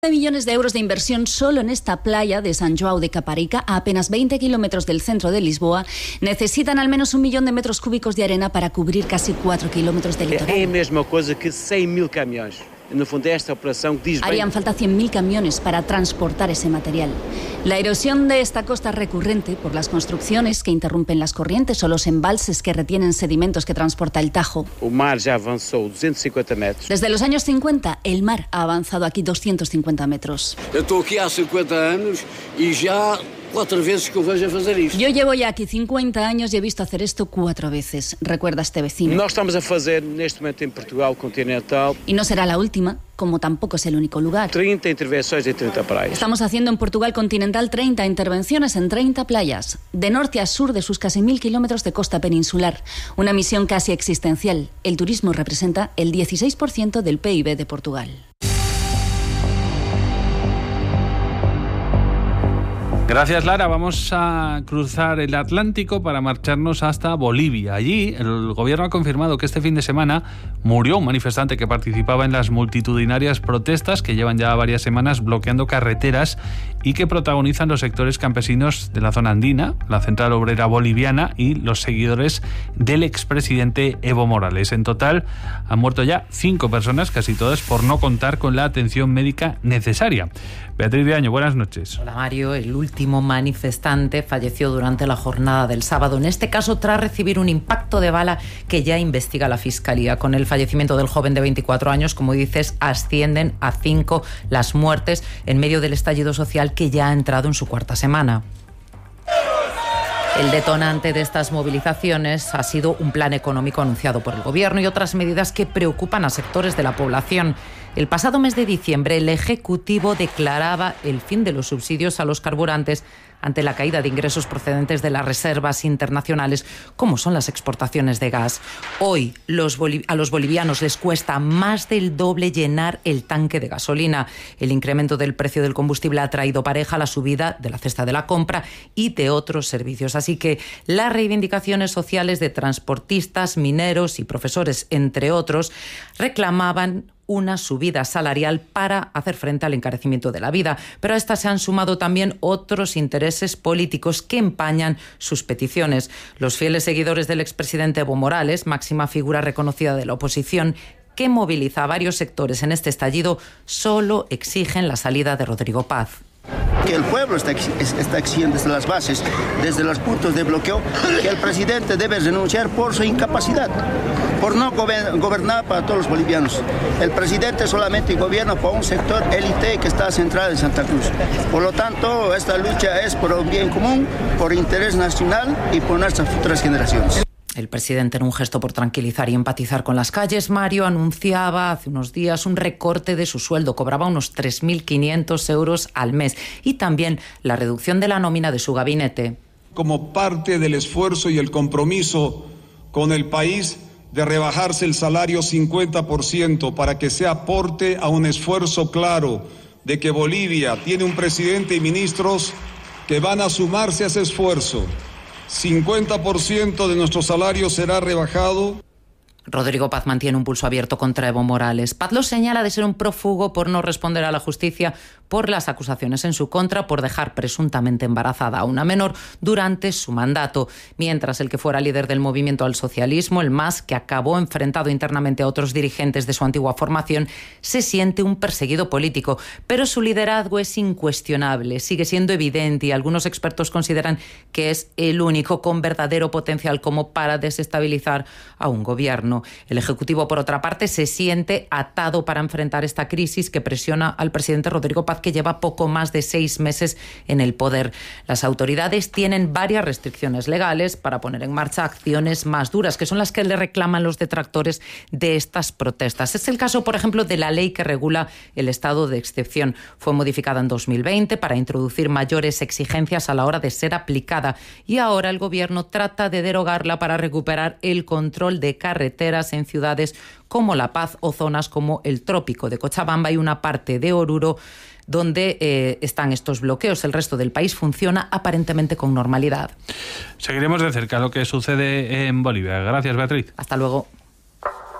Millones de euros de inversión solo en esta playa de San João de Caparica, a apenas 20 kilómetros del centro de Lisboa. Necesitan al menos 1 millón de metros cúbicos de arena para cubrir casi 4 kilómetros de litoral. É a mesma coisa que 100.000 caminhões. No fondo, esta operación diz bem... Harían falta 100.000 camiones para transportar ese material. La erosión de esta costa es recurrente por las construcciones que interrumpen las corrientes o los embalses que retienen sedimentos que transporta el Tajo. O mar ya avanzó 250 metros. Desde los años 50, el mar ha avanzado aquí 250 metros. Eu estou aquí há 50 años y ya 4 veces que o vejo a fazer isto. Yo llevo ya aquí 50 años y he visto hacer esto 4 veces, recuerda este vecino. Nós estamos a fazer neste momento en Portugal continental. Y no será la última, como tampoco es el único lugar. 30 intervenções en 30 praias. Estamos haciendo en Portugal continental 30 intervenciones en 30 playas, de norte a sur de sus casi 1.000 kilómetros de costa peninsular. Una misión casi existencial. El turismo representa el 16% del PIB de Portugal. Gracias, Lara. Vamos a cruzar el Atlántico para marcharnos hasta Bolivia. Allí, el gobierno ha confirmado que este fin de semana murió un manifestante que participaba en las multitudinarias protestas que llevan ya varias semanas bloqueando carreteras y que protagonizan los sectores campesinos de la zona andina, la Central Obrera Boliviana y los seguidores del expresidente Evo Morales. En total, han muerto ya 5 personas, casi todas por no contar con la atención médica necesaria. Beatriz de Año, buenas noches. Hola, Mario. El último manifestante falleció durante la jornada del sábado, en este caso tras recibir un impacto de bala que ya investiga la Fiscalía. Con el fallecimiento del joven de 24 años, como dices, ascienden a 5 las muertes en medio del estallido social que ya ha entrado en su 4ª semana. El detonante de estas movilizaciones ha sido un plan económico anunciado por el Gobierno y otras medidas que preocupan a sectores de la población. El pasado mes de diciembre, el Ejecutivo declaraba el fin de los subsidios a los carburantes ante la caída de ingresos procedentes de las reservas internacionales, como son las exportaciones de gas. Hoy a los bolivianos les cuesta más del doble llenar el tanque de gasolina. El incremento del precio del combustible ha traído pareja la subida de la cesta de la compra y de otros servicios. Así que las reivindicaciones sociales de transportistas, mineros y profesores, entre otros, reclamaban una subida salarial para hacer frente al encarecimiento de la vida. Pero a estas se han sumado también otros intereses políticos que empañan sus peticiones. Los fieles seguidores del expresidente Evo Morales, máxima figura reconocida de la oposición, que moviliza a varios sectores en este estallido, solo exigen la salida de Rodrigo Paz. Que el pueblo está exigiendo desde las bases, desde los puntos de bloqueo, que el presidente debe renunciar por su incapacidad, por no gobernar para todos los bolivianos. El presidente solamente gobierna por un sector élite que está centrado en Santa Cruz. Por lo tanto, esta lucha es por un bien común, por interés nacional y por nuestras futuras generaciones. El presidente, en un gesto por tranquilizar y empatizar con las calles, Mario, anunciaba hace unos días un recorte de su sueldo. Cobraba unos 3.500 euros al mes y también la reducción de la nómina de su gabinete. Como parte del esfuerzo y el compromiso con el país de rebajarse el salario 50% para que se aporte a un esfuerzo claro de que Bolivia tiene un presidente y ministros que van a sumarse a ese esfuerzo. 50% de nuestro salario será rebajado. Rodrigo Paz mantiene un pulso abierto contra Evo Morales. Paz lo señala de ser un prófugo por no responder a la justicia por las acusaciones en su contra por dejar presuntamente embarazada a una menor durante su mandato, mientras el que fuera líder del movimiento al socialismo, el MAS, que acabó enfrentado internamente a otros dirigentes de su antigua formación, se siente un perseguido político, pero su liderazgo es incuestionable, sigue siendo evidente y algunos expertos consideran que es el único con verdadero potencial como para desestabilizar a un gobierno. El Ejecutivo, por otra parte, se siente atado para enfrentar esta crisis que presiona al presidente Rodrigo Paz, que lleva poco más de 6 meses en el poder. Las autoridades tienen varias restricciones legales para poner en marcha acciones más duras, que son las que le reclaman los detractores de estas protestas. Es el caso, por ejemplo, de la ley que regula el estado de excepción. Fue modificada en 2020 para introducir mayores exigencias a la hora de ser aplicada y ahora el gobierno trata de derogarla para recuperar el control de carreteras en ciudades como La Paz o zonas como el Trópico de Cochabamba y una parte de Oruro, donde están estos bloqueos. El resto del país funciona aparentemente con normalidad. Seguiremos de cerca lo que sucede en Bolivia. Gracias, Beatriz. Hasta luego.